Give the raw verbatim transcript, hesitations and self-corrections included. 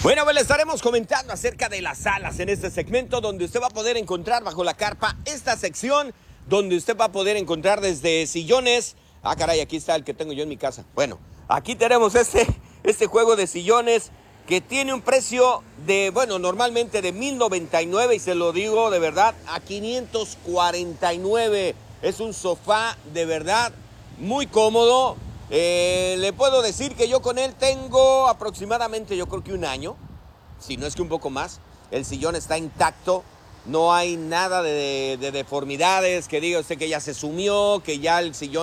Bueno, pues le estaremos comentando acerca de las salas en este segmento donde usted va a poder encontrar bajo la carpa esta sección donde usted va a poder encontrar desde sillones. Ah, caray, aquí está el que tengo yo en mi casa. Bueno, aquí tenemos este, este juego de sillones que tiene un precio de, bueno, normalmente de mil noventa y nueve y se lo digo de verdad, a quinientos cuarenta y nueve. Es un sofá de verdad muy cómodo. Eh, le puedo decir que yo con él tengo aproximadamente, yo creo que un año, si no es que un poco más. El sillón está intacto, no hay nada de, de deformidades, que diga usted que ya se sumió, que ya el sillón